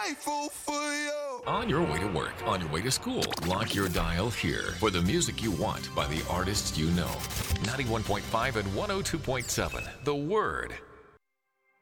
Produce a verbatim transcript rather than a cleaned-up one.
grateful for you. On your way to work, on your way to school, lock your dial here for the music you want by the artists you know. ninety-one point five and one oh two point seven, The Word.